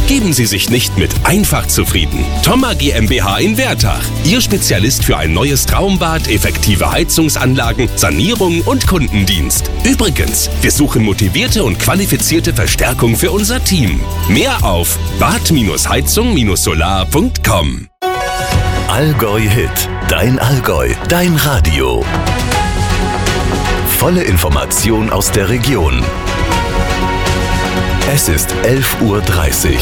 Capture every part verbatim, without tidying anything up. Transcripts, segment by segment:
Geben Sie sich nicht mit einfach zufrieden. Thoma GmbH in Wertach. Ihr Spezialist für ein neues Traumbad, effektive Heizungsanlagen, Sanierung und Kundendienst. Übrigens, wir suchen motivierte und qualifizierte Verstärkung für unser Team. Mehr auf bad heizung solar punkt com. Allgäu Hit. Dein Allgäu. Dein Radio. Volle Information aus der Region. Es ist elf Uhr dreißig.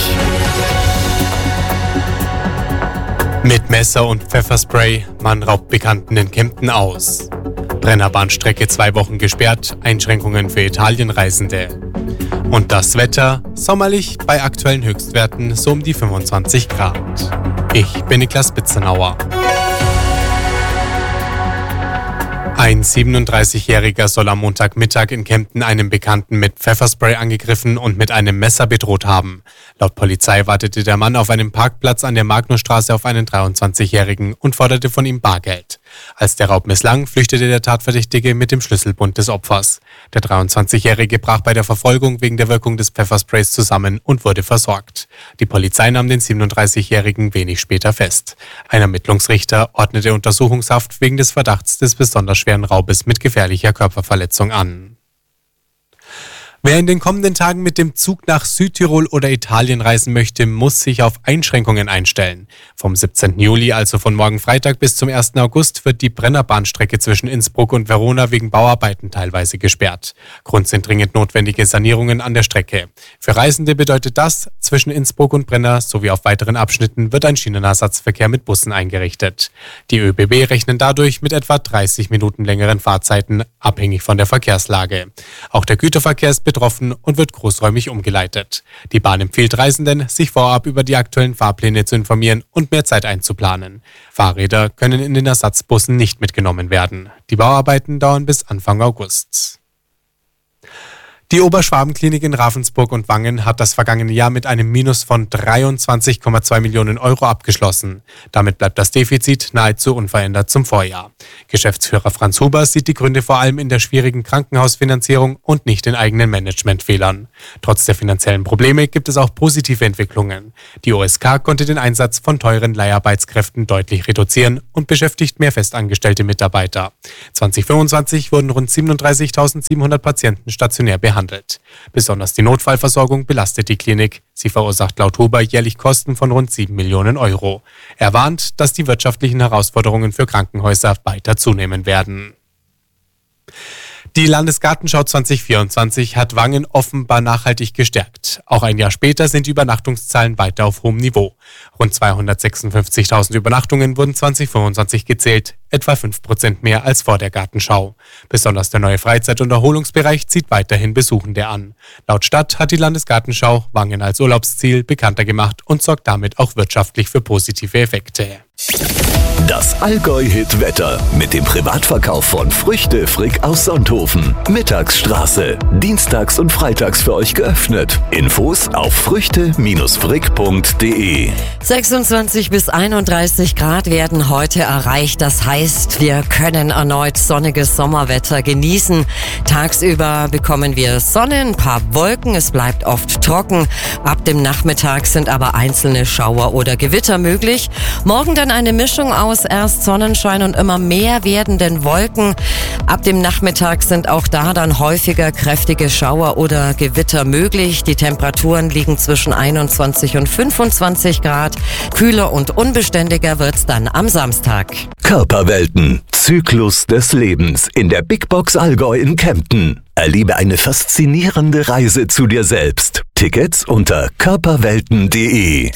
Mit Messer und Pfefferspray, Mann raubt Bekannten in Kempten aus. Brennerbahnstrecke zwei Wochen gesperrt, Einschränkungen für Italienreisende. Und das Wetter, sommerlich bei aktuellen Höchstwerten so um die fünfundzwanzig Grad. Ich bin Niklas Bitzenauer. Ein siebenunddreißigjähriger soll am Montagmittag in Kempten einen Bekannten mit Pfefferspray angegriffen und mit einem Messer bedroht haben. Laut Polizei wartete der Mann auf einem Parkplatz an der Magnusstraße auf einen dreiundzwanzigjährigen und forderte von ihm Bargeld. Als der Raub misslang, flüchtete der Tatverdächtige mit dem Schlüsselbund des Opfers. Der dreiundzwanzigjährige brach bei der Verfolgung wegen der Wirkung des Pfeffersprays zusammen und wurde versorgt. Die Polizei nahm den siebenunddreißigjährigen wenig später fest. Ein Ermittlungsrichter ordnete Untersuchungshaft wegen des Verdachts des besonders schweren Raubes mit gefährlicher Körperverletzung an. Wer in den kommenden Tagen mit dem Zug nach Südtirol oder Italien reisen möchte, muss sich auf Einschränkungen einstellen. Vom siebzehnten Juli, also von morgen Freitag bis zum ersten August, wird die Brennerbahnstrecke zwischen Innsbruck und Verona wegen Bauarbeiten teilweise gesperrt. Grund sind dringend notwendige Sanierungen an der Strecke. Für Reisende bedeutet das, zwischen Innsbruck und Brenner sowie auf weiteren Abschnitten wird ein Schienenersatzverkehr mit Bussen eingerichtet. Die ÖBB rechnen dadurch mit etwa dreißig Minuten längeren Fahrzeiten, abhängig von der Verkehrslage. Auch der Güterverkehr ist betroffen und wird großräumig umgeleitet. Die Bahn empfiehlt Reisenden, sich vorab über die aktuellen Fahrpläne zu informieren und mehr Zeit einzuplanen. Fahrräder können in den Ersatzbussen nicht mitgenommen werden. Die Bauarbeiten dauern bis Anfang August. Die Oberschwabenklinik in Ravensburg und Wangen hat das vergangene Jahr mit einem Minus von dreiundzwanzig Komma zwei Millionen Euro abgeschlossen. Damit bleibt das Defizit nahezu unverändert zum Vorjahr. Geschäftsführer Franz Huber sieht die Gründe vor allem in der schwierigen Krankenhausfinanzierung und nicht in eigenen Managementfehlern. Trotz der finanziellen Probleme gibt es auch positive Entwicklungen. Die O S K konnte den Einsatz von teuren Leiharbeitskräften deutlich reduzieren und beschäftigt mehr festangestellte Mitarbeiter. zwanzig fünfundzwanzig wurden rund siebenunddreißigtausendsiebenhundert Patienten stationär behandelt. Besonders die Notfallversorgung belastet die Klinik. Sie verursacht laut Huber jährlich Kosten von rund sieben Millionen Euro. Er warnt, dass die wirtschaftlichen Herausforderungen für Krankenhäuser weiter zunehmen werden. Die Landesgartenschau zwanzig vierundzwanzig hat Wangen offenbar nachhaltig gestärkt. Auch ein Jahr später sind die Übernachtungszahlen weiter auf hohem Niveau. Rund zweihundertsechsundfünfzigtausend Übernachtungen wurden zwanzig fünfundzwanzig gezählt, etwa fünf Prozent mehr als vor der Gartenschau. Besonders der neue Freizeit- und Erholungsbereich zieht weiterhin Besuchende an. Laut Stadt hat die Landesgartenschau Wangen als Urlaubsziel bekannter gemacht und sorgt damit auch wirtschaftlich für positive Effekte. Das Allgäu-Hit-Wetter mit dem Privatverkauf von Früchte Frick aus Sonthofen. Mittagsstraße. Dienstags und freitags für euch geöffnet. Infos auf früchte frick punkt de. sechsundzwanzig bis einunddreißig Grad werden heute erreicht. Das heißt, wir können erneut sonniges Sommerwetter genießen. Tagsüber bekommen wir Sonne, ein paar Wolken. Es bleibt oft trocken. Ab dem Nachmittag sind aber einzelne Schauer oder Gewitter möglich. Morgen dann eine Mischung aus erst Sonnenschein und immer mehr werdenden Wolken. Ab dem Nachmittag sind auch da dann häufiger kräftige Schauer oder Gewitter möglich. Die Temperaturen liegen zwischen einundzwanzig und fünfundzwanzig Grad. Kühler und unbeständiger wird's dann am Samstag. Körperwelten. Zyklus des Lebens in der Big Box Allgäu in Kempten. Erlebe eine faszinierende Reise zu dir selbst. Tickets unter körperwelten punkt de.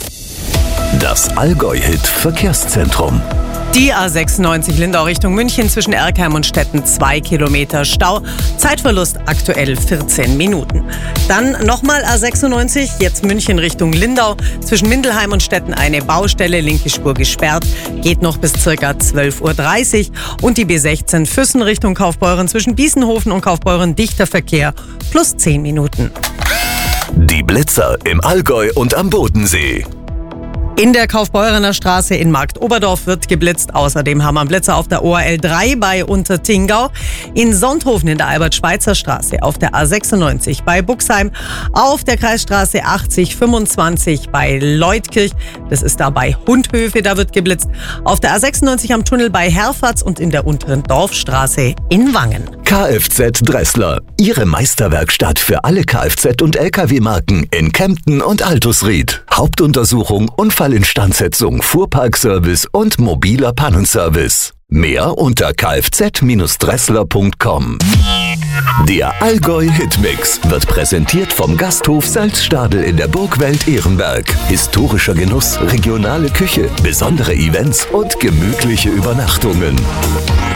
Das Allgäu-Hit-Verkehrszentrum. Die A sechsundneunzig Lindau Richtung München zwischen Erkheim und Stetten zwei Kilometer Stau. Zeitverlust aktuell vierzehn Minuten. Dann nochmal A sechsundneunzig, jetzt München Richtung Lindau. Zwischen Mindelheim und Stetten eine Baustelle, linke Spur gesperrt. Geht noch bis circa zwölf Uhr dreißig. Und die B sechzehn Füssen Richtung Kaufbeuren zwischen Biesenhofen und Kaufbeuren dichter Verkehr plus zehn Minuten. Die Blitzer im Allgäu und am Bodensee. In der Kaufbeurener Straße in Marktoberdorf wird geblitzt. Außerdem haben wir Blitzer auf der O R L drei bei Untertingau, in Sonthofen in der Albert-Schweitzer-Straße, auf der A sechsundneunzig bei Buxheim, auf der Kreisstraße achtzig fünfundzwanzig bei Leutkirch, das ist da bei Hundhöfe, da wird geblitzt, auf der A sechsundneunzig am Tunnel bei Herfatz und in der unteren Dorfstraße in Wangen. Kfz Dressler, Ihre Meisterwerkstatt für alle Kfz- und L K W-Marken in Kempten und Altusried. Hauptuntersuchung, Unfallinstandsetzung, Fuhrparkservice und mobiler Pannenservice. Mehr unter kfz dressler punkt com. Der Allgäu Hitmix wird präsentiert vom Gasthof Salzstadel in der Burgwelt Ehrenberg. Historischer Genuss, regionale Küche, besondere Events und gemütliche Übernachtungen.